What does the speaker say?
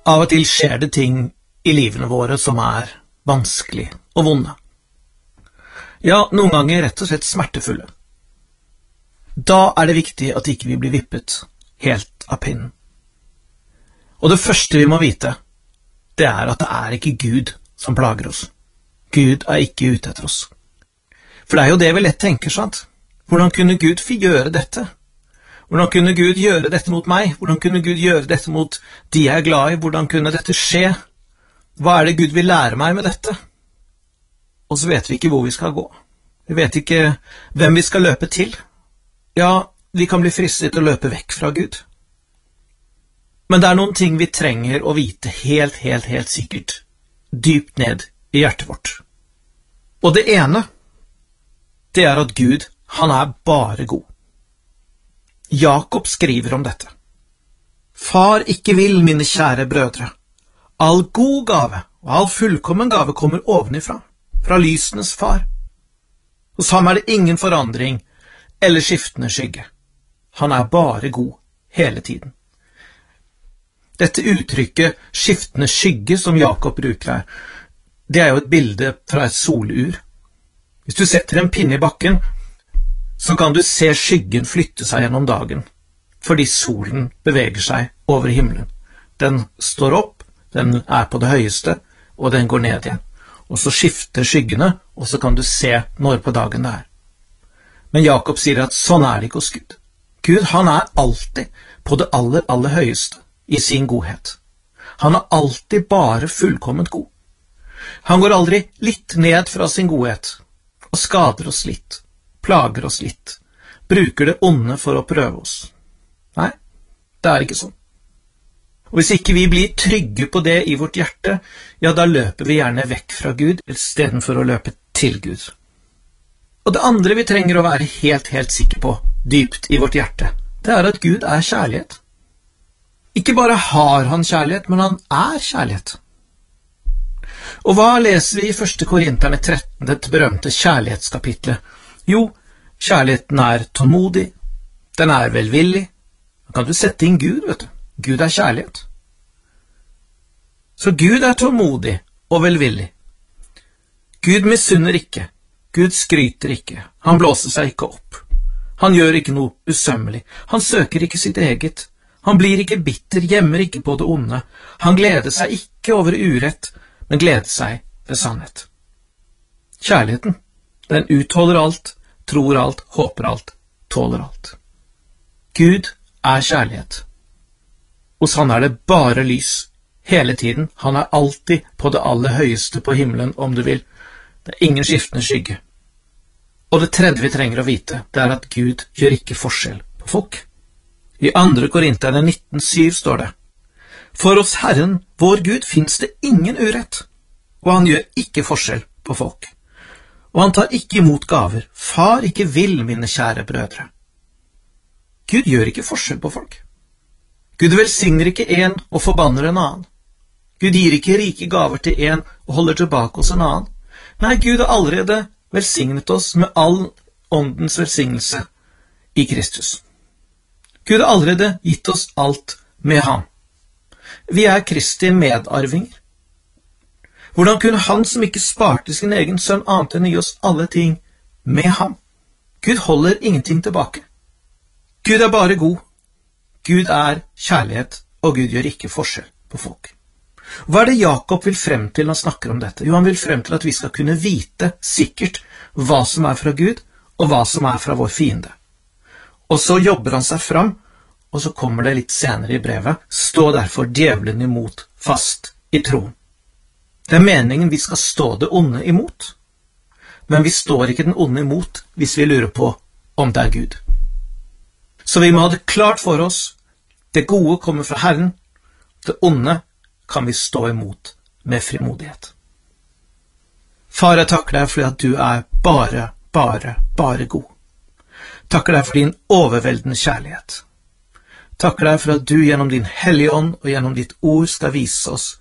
Av og til skjer det ting i livene våre som vanskelig og vonde. Ja, noen ganger rett og slett smertefulle. Da det viktig at ikke vi blir vippet helt av pinnen. Og det første vi må vite, det at det ikke Gud som plager oss. Gud ikke ute etter oss. For det jo det vi lett tenker, sant? Hvordan kunne Gud gjøre dette? Hvordan kunne Gud gjøre dette mot meg? Hvordan kunne Gud gjøre dette mot de jeg glad i? Hvordan kunne dette skje? Hva det Gud vil lære meg med dette? Og så vet vi ikke hvor vi skal gå. Vi vet ikke hvem vi skal løpe til. Ja, vi kan bli fristet til å løpe vekk fra Gud. Men det noen ting vi trenger å vite helt sikkert, dypt ned i hjertet vårt. Og det ene, det at Gud, han bare god. Jakob skriver om dette. Far ikke vil, mine kjære brødre. All god gave og all fullkommen gave kommer ovenifra, fra lysenes far. Hos ham det ingen forandring eller skiftende skygge. Han bare god hele tiden. Dette uttrykket skiftende skygge som Jakob bruker her, det jo et bilde fra et solur. Hvis du setter en pinne i bakken, så kan du se skyggen flytte seg gjennom dagen, fordi solen beveger seg over himmelen. Den står opp, den på det høyeste, og den går ned igjen. Og så skifter skyggene, og så kan du se når på dagen det Men Jakob sier at sånn det ikke hos Gud. Gud, han alltid på det aller høyeste i sin godhet. Han alltid bare fullkomment god. Han går aldri litt ned fra sin godhet, og skader oss litt, plager oss litt, bruker det onde for å prøve oss. Nei, det ikke sånn. Og hvis ikke vi blir trygge på det i vårt hjerte, ja, da løper vi gjerne vekk fra Gud, i stedet for å løpe til Gud. Og det andre vi trenger å være helt sikre på, dypt i vårt hjerte, det at Gud kjærlighet. Ikke bare har han kjærlighet, men han kjærlighet. Og hva leser vi i 1. Korinterne 13, dette berømte kjærlighetskapitlet? Jo, kjærligheten tålmodig, den velvillig. Da kan du sette inn Gud, vet du. Gud kjærlighet. Så Gud tålmodig og velvillig. Gud misunner ikke, Gud skryter ikke, han blåser seg ikke opp. Han gjør ikke noe usømmelig, han søker ikke sitt eget. Han blir ikke bitter, gjemmer ikke på det onde. Han gleder seg ikke over urett, men gleder seg ved sannhet. Kjærligheten, den utholder alt, tror alt, håper alt, tåler alt. Gud kjærlighet. Hos han det bare lys, hele tiden. Han alltid på det aller høyeste på himmelen, om du vil. Det ingen skiftende skygge. Og det tredje vi trenger å vite, det at Gud gjør ikke forskjell på folk. I 2. Korinterne 19,7 står det: For hos Herren, vår Gud, finnes det ingen urett, og han gjør ikke forskjell på folk. Og han tar ikke imot gaver, far ikke vil, mine kjære brødre. Gud gjør ikke forskjell på folk. Gud velsigner ikke en og forbanner en annen. Gud gir ikke rike gaver til en og holder tilbake hos en annen. Nei, Gud har allerede velsignet oss med all åndens velsignelse i Kristus. Gud har allerede gitt oss alt med ham. Vi Kristi medarvinger. Hvordan kunne han som ikke sparte sin egen sønn annet enn å gi oss alle ting med ham? Gud holder ingenting tilbake. Gud bare god. Gud kjærlighet, og Gud gjør ikke forskjell på folk. Hva det Jakob vil frem til når han snakker om dette? Jo, han vil frem til at vi skal kunne vite sikkert hva som fra Gud, og hva som fra vår fiende. Og så jobber han seg fram, og så kommer det litt senere i brevet: Stå derfor djevelen imot fast i troen. Det meningen vi skal stå det onde imot. Men vi står ikke den onde imot hvis vi lurer på om det Gud. Så vi må ha det klart for oss: det gode kommer fra Herren, det onde kan vi stå imot med frimodighet. Far, jeg takker deg for at du bare god. Takker deg for din overveldende kjærlighet. Takker deg for at du gjennom din hellige ånd og gjennom ditt ord skal vise oss